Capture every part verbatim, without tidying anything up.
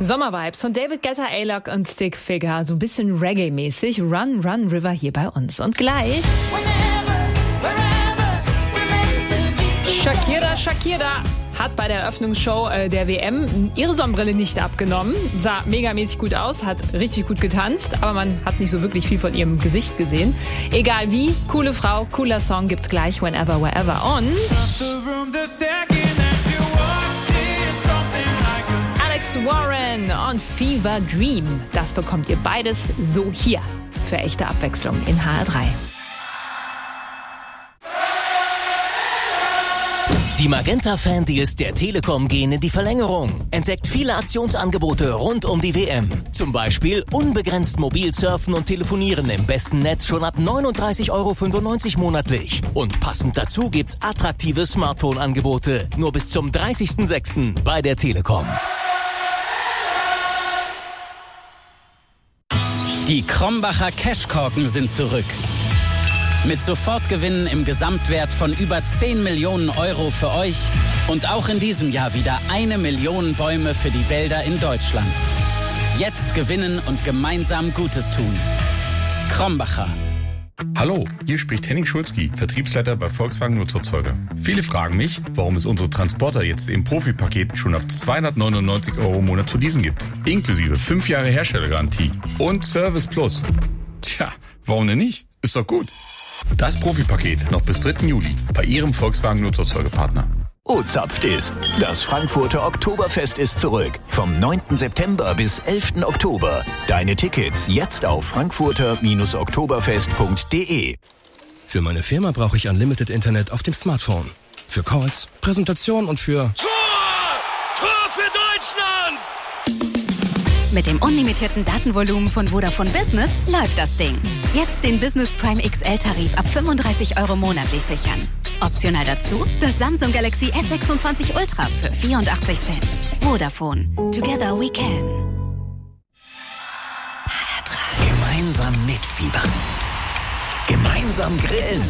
Sommervibes von David Guetta, A-Lock und Stick Figure. So ein bisschen Reggae-mäßig. Run, Run, River hier bei uns. Und gleich Shakira, Shakira hat bei der Eröffnungsshow äh, der W M ihre Sonnenbrille nicht abgenommen. Sah megamäßig gut aus, hat richtig gut getanzt, aber man hat nicht so wirklich viel von ihrem Gesicht gesehen. Egal wie, coole Frau, cooler Song gibt's gleich, Whenever, Wherever. Und Alex Warren und Fever Dream. Das bekommt ihr beides so hier. Für echte Abwechslung in H R drei. Die Magenta-Fan-Deals der Telekom gehen in die Verlängerung. Entdeckt viele Aktionsangebote rund um die W M. Zum Beispiel unbegrenzt mobil surfen und telefonieren im besten Netz schon ab neununddreißig Euro fünfundneunzig monatlich. Und passend dazu gibt's attraktive Smartphone-Angebote. Nur bis zum dreißigsten sechsten bei der Telekom. Die Krombacher Cashkorken sind zurück. Mit Sofortgewinnen im Gesamtwert von über zehn Millionen Euro für euch und auch in diesem Jahr wieder eine Million Bäume für die Wälder in Deutschland. Jetzt gewinnen und gemeinsam Gutes tun. Krombacher. Hallo, hier spricht Henning Schulzki, Vertriebsleiter bei Volkswagen Nutzerzeuger. Viele fragen mich, warum es unsere Transporter jetzt im Profi-Paket schon ab zweihundertneunundneunzig Euro im Monat zu leasen gibt. Inklusive fünf Jahre Herstellergarantie und Service Plus. Tja, warum denn nicht? Ist doch gut. Das Profi-Paket noch bis dritten Juli bei Ihrem Volkswagen Nutzerzeugerpartner. O-Zapft ist. Das Frankfurter Oktoberfest ist zurück. Vom neunten September bis elften Oktober. Deine Tickets jetzt auf frankfurter oktoberfest punkt de. Für meine Firma brauche ich Unlimited Internet auf dem Smartphone. Für Calls, Präsentation und für... Tor! Tor für Deutschland! Mit dem unlimitierten Datenvolumen von Vodafone Business läuft das Ding. Jetzt den Business Prime X L-Tarif ab fünfunddreißig Euro monatlich sichern. Optional dazu das Samsung Galaxy S sechsundzwanzig Ultra für vierundachtzig Cent. Vodafone. Together we can. Gemeinsam mitfiebern. Gemeinsam grillen.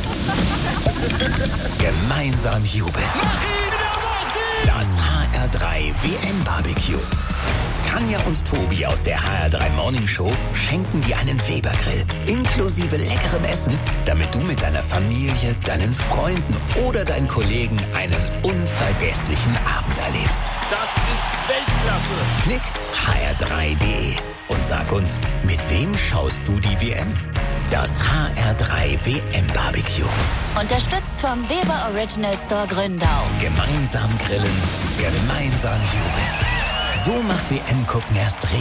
Gemeinsam jubeln. Das H R drei W M-Barbecue. Tanja und Tobi aus der H R drei Morning Show schenken dir einen Weber-Grill inklusive leckerem Essen, damit du mit deiner Familie, deinen Freunden oder deinen Kollegen einen unvergesslichen Abend erlebst. Das ist Weltklasse! Klick h r drei punkt de und sag uns, mit wem schaust du die W M? Das H R drei W M-Barbecue. Unterstützt vom Weber Original Store Gründau. Gemeinsam grillen, gemeinsam jubeln. So macht W M-Gucken erst richtig